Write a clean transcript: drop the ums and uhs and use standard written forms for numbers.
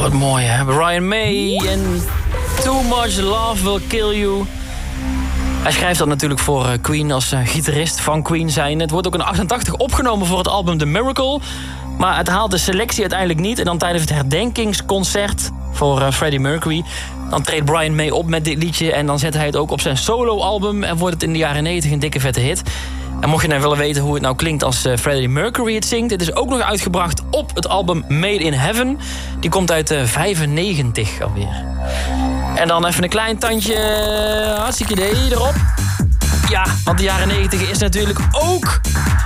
Wat mooi, hè? Brian May en Too Much Love Will Kill You. Hij schrijft dat natuurlijk voor Queen als gitarist van Queen zijn. Het wordt ook in 88 opgenomen voor het album The Miracle. Maar het haalt de selectie uiteindelijk niet. En dan tijdens het herdenkingsconcert voor Freddie Mercury... dan treedt Brian May op met dit liedje... en dan zet hij het ook op zijn soloalbum... en wordt het in de jaren 90 een dikke vette hit. En mocht je nou willen weten hoe het nou klinkt als Freddie Mercury het zingt... het is ook nog uitgebracht op het album Made in Heaven. Die komt uit 95 alweer. En dan even een klein tandje hartstikke idee erop. Ja, want de jaren 90 is natuurlijk ook